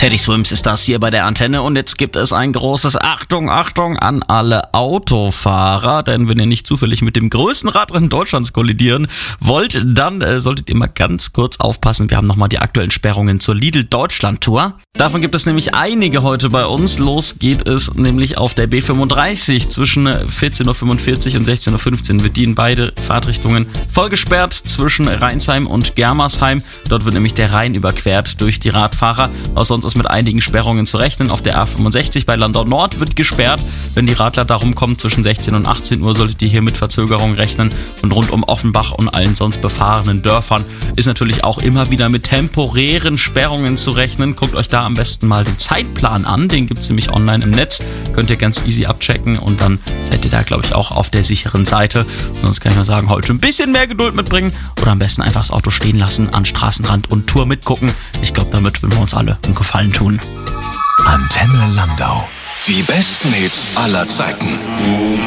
Teddy Swims ist das hier bei der Antenne und jetzt gibt es ein großes Achtung an alle Autofahrer, denn wenn ihr nicht zufällig mit dem größten Radrennen Deutschlands kollidieren wollt, dann solltet ihr mal ganz kurz aufpassen. Wir haben nochmal die aktuellen Sperrungen zur Lidl Deutschland Tour. Davon gibt es nämlich einige heute bei uns. Los geht es nämlich auf der B35 zwischen 14.45 Uhr und 16.15 Uhr wird die in beide Fahrtrichtungen voll gesperrt zwischen Rheinsheim und Germersheim. Dort wird nämlich der Rhein überquert durch die Radfahrer. Auch sonst ist mit einigen Sperrungen zu rechnen. Auf der A65 bei Landau Nord wird gesperrt. Wenn die Radler darum kommen, zwischen 16 und 18 Uhr solltet ihr hier mit Verzögerungen rechnen. Und rund um Offenbach und allen sonst befahrenen Dörfern ist natürlich auch immer wieder mit temporären Sperrungen zu rechnen. Guckt euch da am besten mal den Zeitplan an. Den gibt es nämlich online im Netz. Könnt ihr ganz easy abchecken und dann seid ihr da, glaube ich, auch auf der sicheren Seite. Und sonst kann ich nur sagen, heute ein bisschen mehr Geduld mitbringen oder am besten einfach das Auto stehen lassen, an Straßenrand und Tour mitgucken. Ich glaube, damit würden wir uns alle einen Gefallen tun. Antenne Landau. Die besten Hits aller Zeiten.